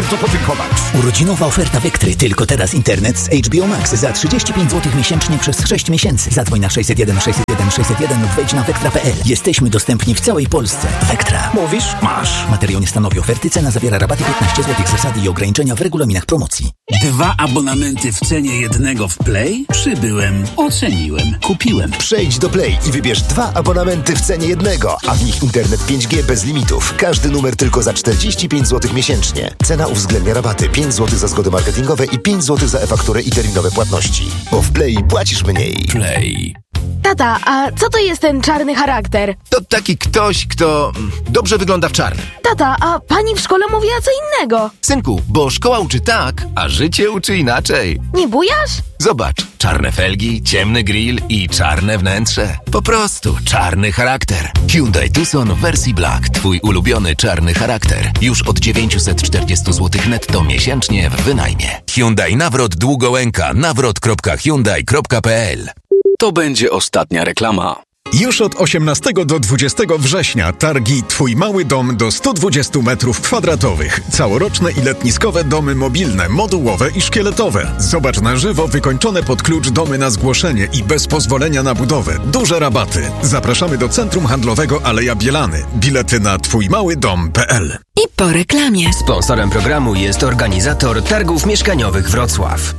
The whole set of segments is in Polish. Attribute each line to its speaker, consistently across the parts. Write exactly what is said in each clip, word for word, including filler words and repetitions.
Speaker 1: bardzo podziękować.
Speaker 2: Urodzinowa oferta Vectry. Tylko teraz internet z H B O Max za trzydzieści pięć złotych miesięcznie przez sześć miesięcy. Zadzwoń na sześćset jeden sześćset jeden sześćset jeden lub wejdź na vectra kropka p l. Jesteśmy dostępni w całej Polsce. Vectra.
Speaker 1: Mówisz? Masz.
Speaker 2: Materiał nie stanowi oferty. Cena zawiera rabaty piętnaście złotych. Zasady i ograniczenia w regulaminach promocji.
Speaker 3: Dwa abonamenty w cenie jednego w Play? Przybyłem, oceniłem, kupiłem.
Speaker 4: Przejdź do Play i wybierz dwa abonamenty w cenie jednego, a w nich internet pięć G bez limitów. Każdy numer tylko za czterdzieści pięć złotych miesięcznie. Cena uwzględnia rabaty pięć złotych za zgody marketingowe i pięć złotych za e-fakturę i terminowe płatności. Bo w Play płacisz mniej.
Speaker 3: Play.
Speaker 5: Tata, a co to jest ten czarny charakter?
Speaker 6: To taki ktoś, kto dobrze wygląda w czarnym.
Speaker 5: Tata, a pani w szkole mówiła co innego.
Speaker 6: Synku, bo szkoła uczy tak, a życie uczy inaczej.
Speaker 5: Nie bujasz?
Speaker 6: Zobacz, czarne felgi, ciemny grill i czarne wnętrze. Po prostu czarny charakter. Hyundai Tucson w wersji Black. Twój ulubiony czarny charakter. Już od dziewięćset czterdzieści złotych netto miesięcznie w wynajmie. Hyundai Nawrot Długołęka. nawrot kropka hyundai kropka p l.
Speaker 3: To będzie ostatnia reklama.
Speaker 7: Już od osiemnastego do dwudziestego września targi Twój Mały Dom do sto dwadzieścia metrów kwadratowych. Całoroczne i letniskowe domy mobilne, modułowe i szkieletowe. Zobacz na żywo wykończone pod klucz domy na zgłoszenie i bez pozwolenia na budowę. Duże rabaty. Zapraszamy do Centrum Handlowego Aleja Bielany. Bilety na twój mały dom kropka p l.
Speaker 8: I po reklamie.
Speaker 9: Sponsorem programu jest organizator Targów Mieszkaniowych Wrocław.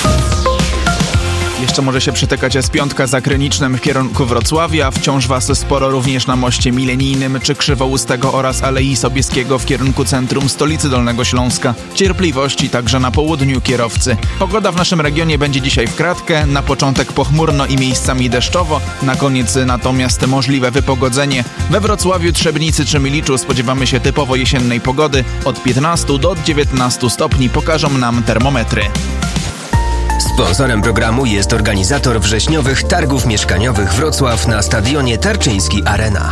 Speaker 10: Jeszcze może się przytykać S pięć za Krynicznym w kierunku Wrocławia. Wciąż was sporo również na moście Milenijnym czy Krzywoustego oraz Alei Sobieskiego w kierunku centrum stolicy Dolnego Śląska. Cierpliwości także na południu kierowcy. Pogoda w naszym regionie będzie dzisiaj w kratkę. Na początek pochmurno i miejscami deszczowo. Na koniec natomiast możliwe wypogodzenie. We Wrocławiu, Trzebnicy czy Miliczu spodziewamy się typowo jesiennej pogody. Od piętnastu do dziewiętnastu stopni pokażą nam termometry.
Speaker 9: Sponsorem programu jest organizator wrześniowych Targów Mieszkaniowych Wrocław na stadionie Tarczyński Arena.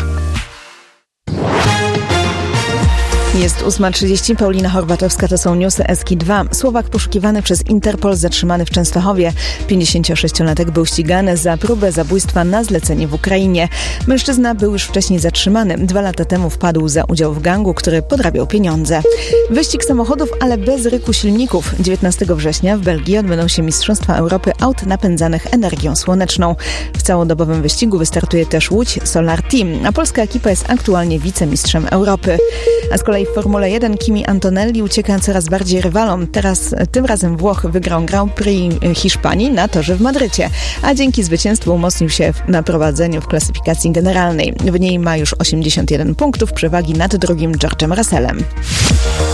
Speaker 8: Jest ósma trzydzieści, Paulina Horbatowska, to są newsy S K dwa. Słowak poszukiwany przez Interpol zatrzymany w Częstochowie. pięćdziesięciosześciolatek był ścigany za próbę zabójstwa na zlecenie w Ukrainie. Mężczyzna był już wcześniej zatrzymany. Dwa lata temu wpadł za udział w gangu, który podrabiał pieniądze. Wyścig samochodów, ale bez ryku silników. dziewiętnastego września w Belgii odbędą się Mistrzostwa Europy aut napędzanych energią słoneczną. W całodobowym wyścigu wystartuje też Łódź Solar Team, a polska ekipa jest aktualnie wicemistrzem Europy. A z kolei w Formule jeden Kimi Antonelli ucieka coraz bardziej rywalom. Teraz tym razem Włoch wygrał Grand Prix Hiszpanii na torze w Madrycie, a dzięki zwycięstwu umocnił się na prowadzeniu w klasyfikacji generalnej. W niej ma już osiemdziesiąt jeden punktów przewagi nad drugim George'em Russellem.